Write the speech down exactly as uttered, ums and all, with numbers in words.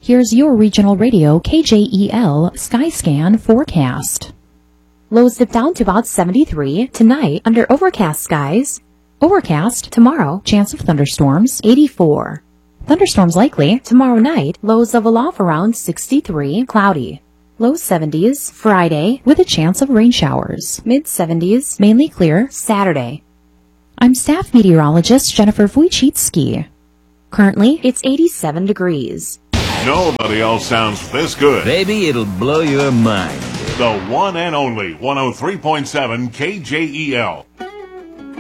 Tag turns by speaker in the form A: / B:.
A: Here's your regional radio K J E L Skyscan forecast. Lows dip down to about seventy-three tonight under overcast skies. Overcast tomorrow, chance of thunderstorms, eighty-four. Thunderstorms likely tomorrow night, lows level off around sixty-three, cloudy. Low seventies Friday with a chance of rain showers. Mid seventies, mainly clear Saturday. I'm staff meteorologist Jennifer Wojcicki. Currently, it's eighty-seven degrees.
B: Nobody else sounds this good.
C: Baby, it'll blow your mind.
B: The one and only one oh three point seven K J E L.